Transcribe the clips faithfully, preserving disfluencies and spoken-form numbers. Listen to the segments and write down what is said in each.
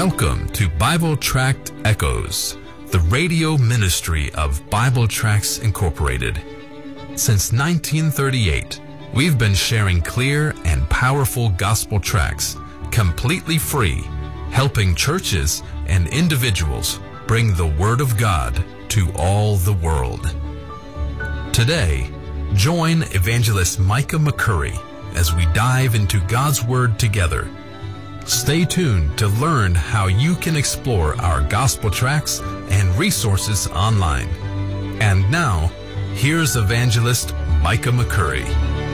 Welcome to Bible Tract Echoes, the radio ministry of Bible Tracts Incorporated. Since nineteen thirty-eight, we've been sharing clear and powerful gospel tracts, completely free, helping churches and individuals bring the Word of God to all the world. Today, join Evangelist Micah McCurry as we dive into God's Word together. Stay tuned to learn how you can explore our gospel tracts and resources online. And now, here's Evangelist Micah McCurry.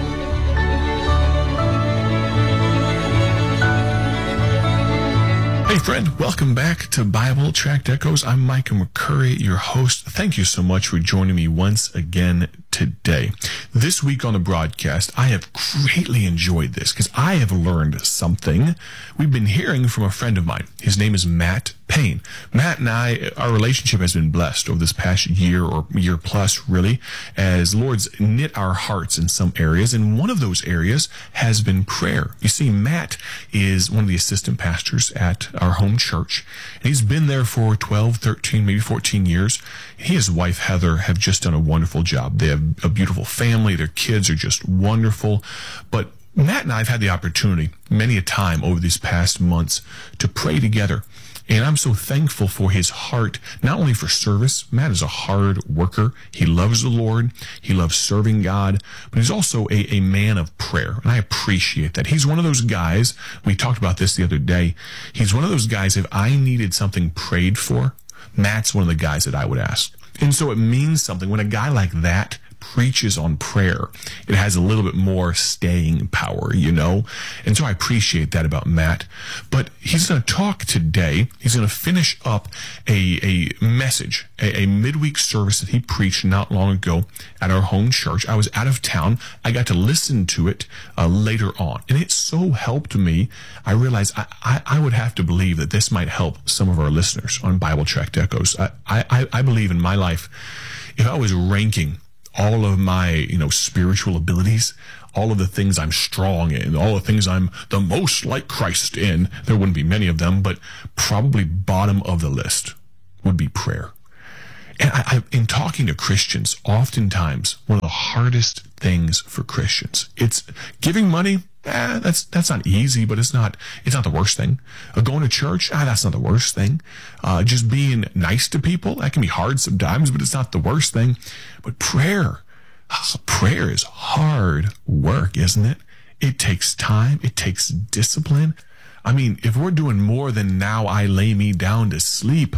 Hey friend, welcome back to Bible Tract Echoes. I'm Micah McCurry, your host. Thank you so much for joining me once again today. This week on the broadcast, I have greatly enjoyed this because I have learned something we've been hearing from a friend of mine. His name is Matt Payne. Matt and I, our relationship has been blessed over this past year or year plus, really, as Lord's knit our hearts in some areas, and one of those areas has been prayer. You see, Matt is one of the assistant pastors at our home church, and he's been there for twelve, thirteen, maybe fourteen years. He and his wife, Heather, have just done a wonderful job. They have a beautiful family. Their kids are just wonderful. But Matt and I have had the opportunity many a time over these past months to pray together. And I'm so thankful for his heart, not only for service. Matt is a hard worker. He loves the Lord. He loves serving God. But he's also a, a man of prayer. And I appreciate that. He's one of those guys, we talked about this the other day. He's one of those guys, if I needed something prayed for, Matt's one of the guys that I would ask. And so it means something when a guy like that preaches on prayer. It has a little bit more staying power, you know? And so I appreciate that about Matt. But he's going to talk today. He's going to finish up a, a message, a, a midweek service that he preached not long ago at our home church. I was out of town. I got to listen to it uh, later on. And it so helped me. I realized I, I, I would have to believe that this might help some of our listeners on Bible Tract Echoes. I, I, I believe in my life, if I was ranking all of my, you know, spiritual abilities, all of the things I'm strong in, all the things I'm the most like Christ in, there wouldn't be many of them, but probably bottom of the list would be prayer. And I, I, in talking to Christians, oftentimes one of the hardest things for Christians, it's giving money. Eh, that's that's not easy, but it's not it's not the worst thing. Uh, going to church, ah, that's not the worst thing. Uh, just being nice to people, that can be hard sometimes, but it's not the worst thing. But prayer, oh, prayer is hard work, isn't it? It takes time. It takes discipline. I mean, if we're doing more than now I lay me down to sleep,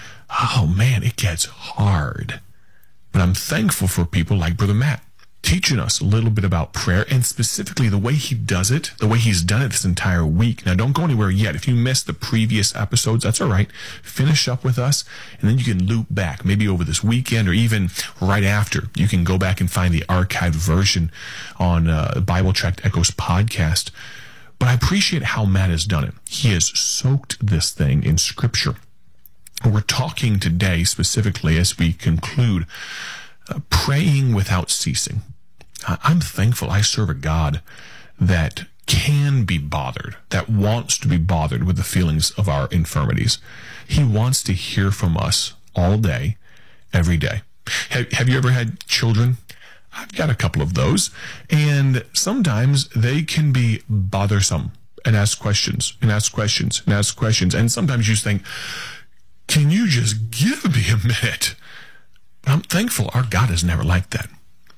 oh man, it gets hard. But I'm thankful for people like Brother Matt, teaching us a little bit about prayer, and specifically the way he does it, the way he's done it this entire week. Now, don't go anywhere yet. If you missed the previous episodes, that's all right. Finish up with us, and then you can loop back, maybe over this weekend or even right after. You can go back and find the archived version on uh, Bible Tract Echoes podcast. But I appreciate how Matt has done it. He has soaked this thing in Scripture. We're talking today specifically as we conclude uh, praying without ceasing. I'm thankful I serve a God that can be bothered, that wants to be bothered with the feelings of our infirmities. He wants to hear from us all day, every day. Have, have you ever had children? I've got a couple of those, and sometimes they can be bothersome and ask questions and ask questions and ask questions. And sometimes you just think, can you just give me a minute? I'm thankful our God is never like that.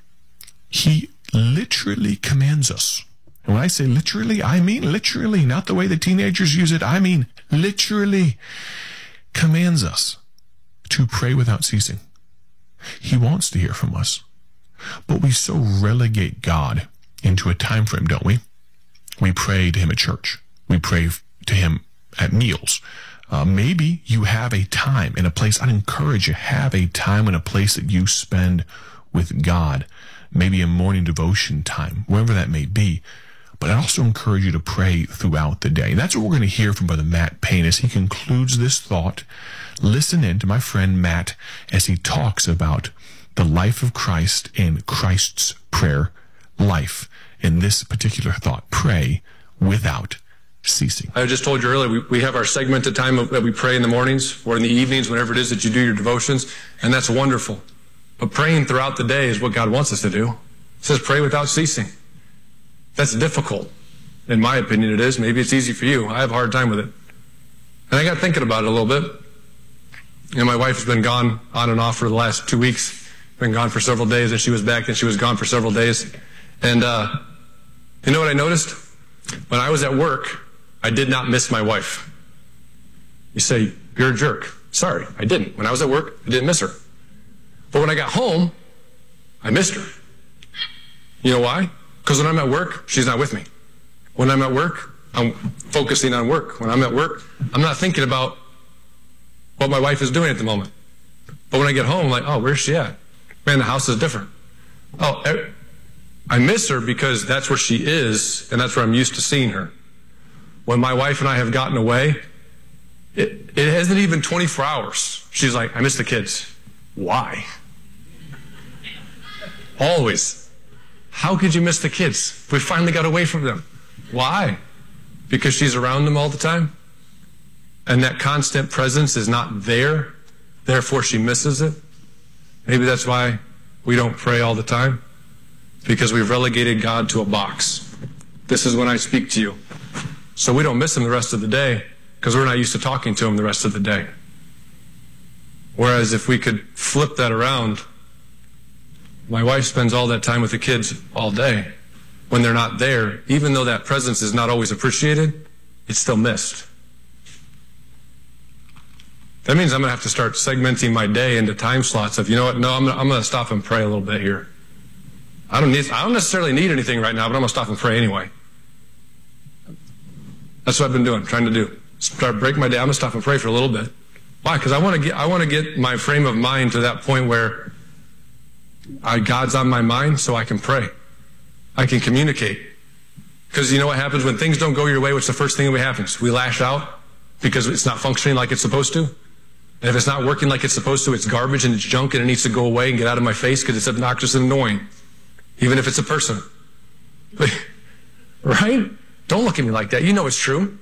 He literally commands us. And when I say literally, I mean literally, not the way the teenagers use it. I mean literally commands us to pray without ceasing. He wants to hear from us. But we so relegate God into a time frame, don't we? We pray to him at church. We pray to him at meals. Uh, maybe you have a time and a place. I'd encourage you, have a time and a place that you spend with God. Maybe a morning devotion time, wherever that may be. But I also encourage you to pray throughout the day. And that's what we're going to hear from Brother Matt Payne as he concludes this thought. Listen in to my friend Matt as he talks about the life of Christ and Christ's prayer life in this particular thought. Pray without ceasing. I just told you earlier, we, we have our segmented time of, that we pray in the mornings or in the evenings, whenever it is that you do your devotions, and that's wonderful. But praying throughout the day is what God wants us to do. It says pray without ceasing. That's difficult. In my opinion, it is. Maybe it's easy for you. I have a hard time with it. And I got thinking about it a little bit. And my wife has been gone on and off for the last two weeks. Been gone for several days, and she was back, and she was gone for several days. And uh, you know what I noticed? When I was at work, I did not miss my wife. You say, you're a jerk. Sorry, I didn't. When I was at work, I didn't miss her. But when I got home, I missed her. You know why? Because when I'm at work, she's not with me. When I'm at work, I'm focusing on work. When I'm at work, I'm not thinking about what my wife is doing at the moment. But when I get home, I'm like, oh, where's she at? Man, the house is different. Oh, I miss her because that's where she is, and that's where I'm used to seeing her. When my wife and I have gotten away, it, it hasn't even twenty-four hours. She's like, I miss the kids. Why? Always. How could you miss the kids? We finally got away from them. Why? Because she's around them all the time? And that constant presence is not there, therefore she misses it? Maybe that's why we don't pray all the time, because we've relegated God to a box. This is when I speak to you. So we don't miss him the rest of the day, because we're not used to talking to him the rest of the day. Whereas if we could flip that around, my wife spends all that time with the kids all day. When they're not there, even though that presence is not always appreciated, it's still missed. That means I'm going to have to start segmenting my day into time slots of, you know what, no, I'm going to, I'm going to stop and pray a little bit here. I don't need, I don't necessarily need anything right now, but I'm going to stop and pray anyway. That's what I've been doing, trying to do. Start break my day. I'm going to stop and pray for a little bit. Why? Because I want to get, I want to get my frame of mind to that point where I, God's on my mind so I can pray. I can communicate. Because you know what happens when things don't go your way? What's the first thing that happens? We lash out because it's not functioning like it's supposed to. And if it's not working like it's supposed to, it's garbage and it's junk and it needs to go away and get out of my face because it's obnoxious and annoying. Even if it's a person. Right? Don't look at me like that. You know it's true.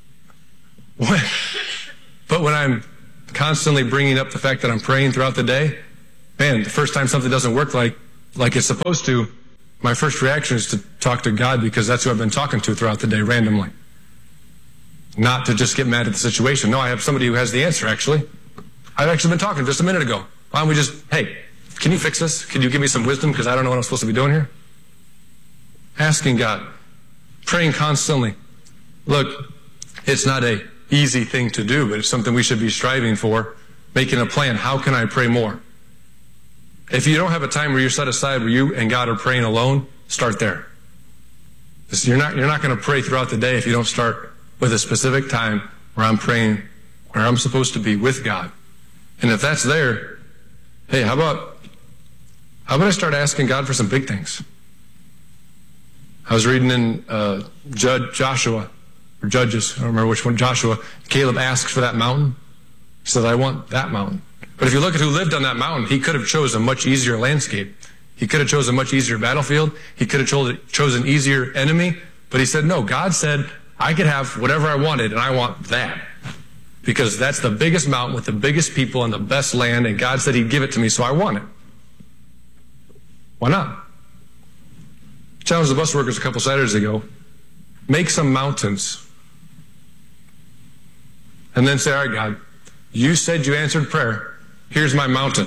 But when I'm constantly bringing up the fact that I'm praying throughout the day, man, the first time something doesn't work like, like it's supposed to, my first reaction is to talk to God, because that's who I've been talking to throughout the day randomly. Not to just get mad at the situation. No, I have somebody who has the answer, actually. I've actually been talking just a minute ago. Why don't we just, hey, can you fix this? Can you give me some wisdom? Because I don't know what I'm supposed to be doing here. Asking God. Praying constantly. Look, it's not a easy thing to do, but it's something we should be striving for. Making a plan. How can I pray more? If you don't have a time where you're set aside where you and God are praying alone, start there. You're not, you're not going to pray throughout the day if you don't start with a specific time where I'm praying, where I'm supposed to be with God. And if that's there, hey, how about, how about I start asking God for some big things? I was reading in uh, Judge Joshua, or Judges, I don't remember which one, Joshua. Caleb asks for that mountain. He says, I want that mountain. But if you look at who lived on that mountain, he could have chosen a much easier landscape. He could have chosen a much easier battlefield. He could have cho- chosen an easier enemy. But he said, no, God said, I could have whatever I wanted, and I want that. Because that's the biggest mountain with the biggest people and the best land, and God said he'd give it to me, so I want it. Why not? I challenged the bus workers a couple Saturdays ago. Make some mountains. And then say, all right, God, you said you answered prayer. Here's my mountain.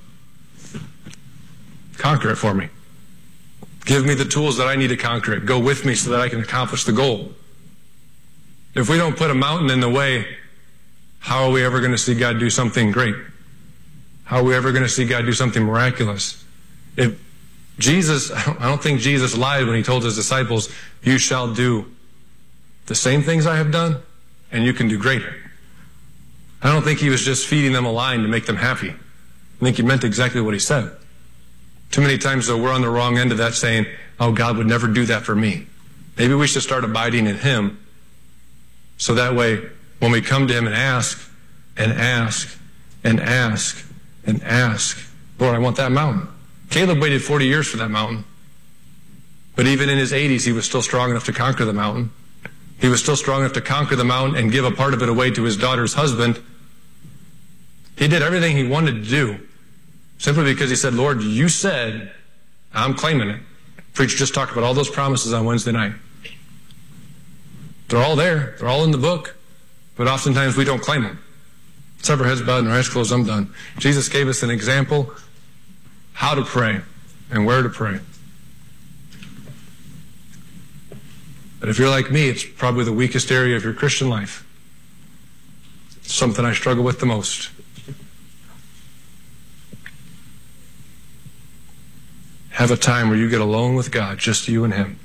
Conquer it for me. Give me the tools that I need to conquer it. Go with me so that I can accomplish the goal. If we don't put a mountain in the way, how are we ever going to see God do something great? How are we ever going to see God do something miraculous? If Jesus, I don't think Jesus lied when he told his disciples, you shall do the same things I have done, and you can do greater. I don't think he was just feeding them a line to make them happy. I think he meant exactly what he said. Too many times, though, we're on the wrong end of that saying, oh, God would never do that for me. Maybe we should start abiding in him, so that way, when we come to him and ask, and ask, and ask, and ask, Lord, I want that mountain. Caleb waited forty years for that mountain. But even in his eighties, he was still strong enough to conquer the mountain. He was still strong enough to conquer the mountain and give a part of it away to his daughter's husband. He did everything he wanted to do simply because he said, Lord, you said, I'm claiming it. Preacher just talked about all those promises on Wednesday night. They're all there. They're all in the book. But oftentimes we don't claim them. Let's have our heads bowed and our eyes closed. I'm done. Jesus gave us an example how to pray and where to pray. But if you're like me, it's probably the weakest area of your Christian life. It's something I struggle with the most. Have a time where you get alone with God, just you and Him.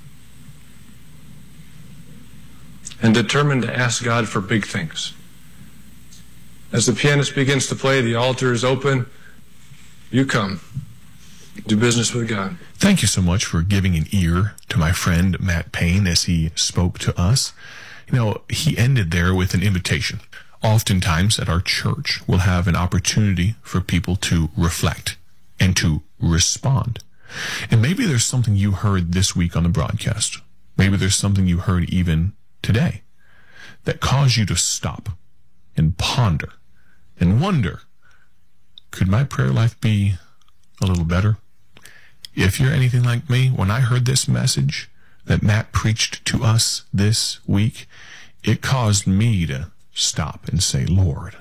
And determine to ask God for big things. As the pianist begins to play, the altar is open. You come. Do business with God. Thank you so much for giving an ear to my friend Matt Payne as he spoke to us. You know, he ended there with an invitation. Oftentimes at our church, we'll have an opportunity for people to reflect and to respond. And maybe there's something you heard this week on the broadcast. Maybe there's something you heard even today that caused you to stop and ponder and wonder, could my prayer life be a little better? If you're anything like me, when I heard this message that Matt preached to us this week, it caused me to stop and say, Lord,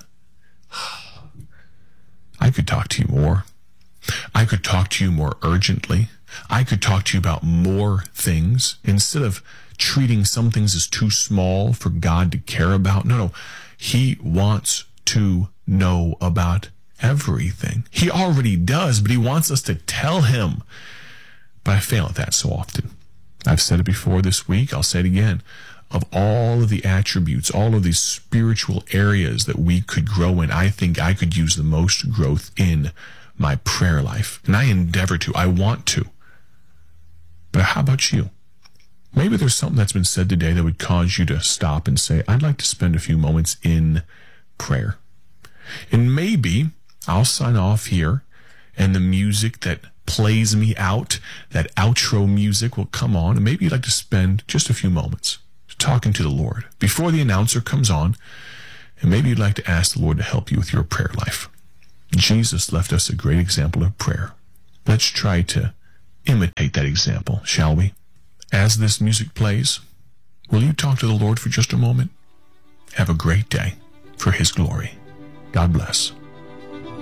I could talk to you more. I could talk to you more urgently. I could talk to you about more things instead of treating some things as too small for God to care about. No, no. He wants to know about everything. He already does, but he wants us to tell him. But I fail at that so often. I've said it before this week. I'll say it again. Of all of the attributes, all of these spiritual areas that we could grow in, I think I could use the most growth in my prayer life. And I endeavor to. I want to. But how about you? Maybe there's something that's been said today that would cause you to stop and say, I'd like to spend a few moments in prayer. And maybe I'll sign off here, and the music that plays me out, that outro music will come on, and maybe you'd like to spend just a few moments talking to the Lord before the announcer comes on, and maybe you'd like to ask the Lord to help you with your prayer life. Jesus left us a great example of prayer. Let's try to imitate that example, shall we? As this music plays, will you talk to the Lord for just a moment? Have a great day for His glory. God bless.